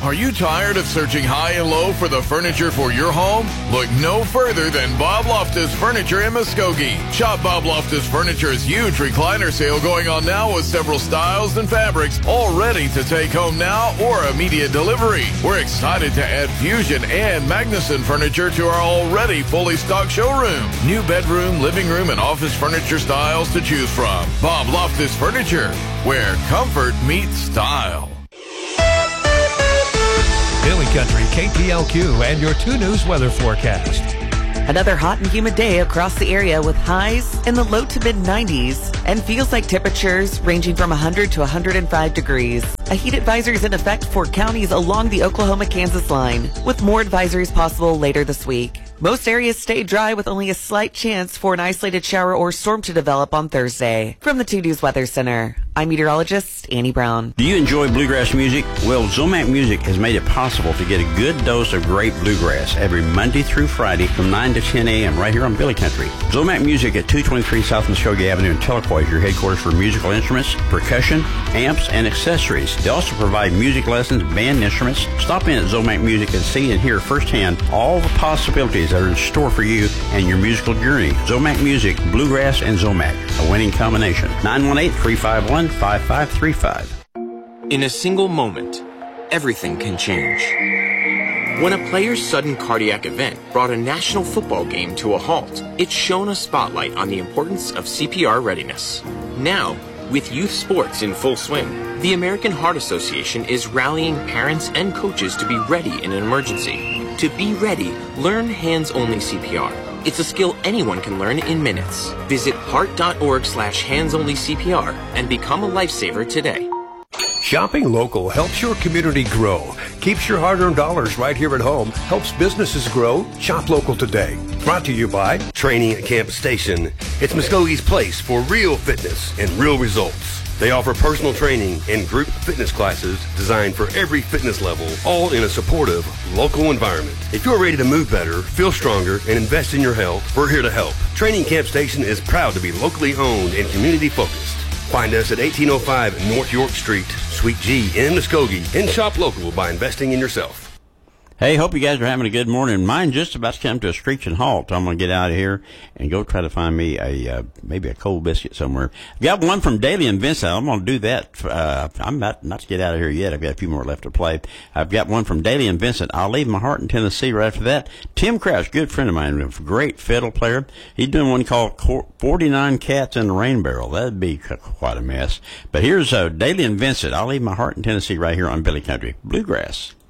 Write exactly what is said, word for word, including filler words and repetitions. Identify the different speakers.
Speaker 1: Are you tired of searching high and low for the furniture for your home? Look no further than Bob Loftus Furniture in Muskogee. Shop Bob Loftus Furniture's huge recliner sale going on now with several styles and fabrics all ready to take home now or immediate delivery. We're excited to add Fusion and Magnuson furniture to our already fully stocked showroom. New bedroom, living room, and office furniture styles to choose from. Bob Loftus Furniture, where comfort meets style.
Speaker 2: Billy Country, K P L Q, and your two News weather forecast.
Speaker 3: Another hot and humid day across the area with highs in the low to mid nineties and feels like temperatures ranging from one hundred to one hundred five degrees. A heat advisory is in effect for counties along the Oklahoma-Kansas line, with more advisories possible later this week. Most areas stay dry with only a slight chance for an isolated shower or storm to develop on Thursday. From the two News Weather Center, I'm meteorologist Annie Brown.
Speaker 4: Do you enjoy bluegrass music? Well, Zomac Music has made it possible to get a good dose of great bluegrass every Monday through Friday from nine to ten a.m. right here on Billy Country. Zomac Music at two twenty-three South Muskogee Avenue in Tahlequah is your headquarters for musical instruments, percussion, amps, and accessories. They also provide music lessons, band instruments. Stop in at Zomac Music and see and hear firsthand all the possibilities that are in store for you and your musical journey. Zomac Music, bluegrass, and Zomac, a winning combination. nine one eight, three five one, five five three five.
Speaker 5: In a single moment, everything can change. When a player's sudden cardiac event brought a national football game to a halt, it shone a spotlight on the importance of C P R readiness. Now, with youth sports in full swing, the American Heart Association is rallying parents and coaches to be ready in an emergency. To be ready, learn hands-only C P R. It's a skill anyone can learn in minutes. Visit heart.org slash hands-only C P R and become a lifesaver today.
Speaker 2: Shopping local helps your community grow, keeps your hard-earned dollars right here at home, helps businesses grow. Shop local today. Brought to you by
Speaker 6: Training at Camp Station. It's Muskogee's place for real fitness and real results. They offer personal training and group fitness classes designed for every fitness level, all in a supportive, local environment. If you're ready to move better, feel stronger, and invest in your health, we're here to help. Training Camp Station is proud to be locally owned and community-focused. Find us at eighteen oh five North York Street, Suite G in Muskogee, and shop local by investing in yourself.
Speaker 4: Hey, hope you guys are having a good morning. Mine just about to come to a screeching halt. I'm going to get out of here and go try to find me a uh, maybe a cold biscuit somewhere. I've got one from Daly and Vincent. I'm going to do that. Uh, I'm about not to get out of here yet. I've got a few more left to play. I've got one from Daly and Vincent. I'll leave my heart in Tennessee right after that. Tim Crouch, good friend of mine, a great fiddle player. He's doing one called forty-nine Cats in the Rain Barrel. That'd be quite a mess. But here's uh, Daly and Vincent. I'll leave my heart in Tennessee right here on Billy Country Bluegrass.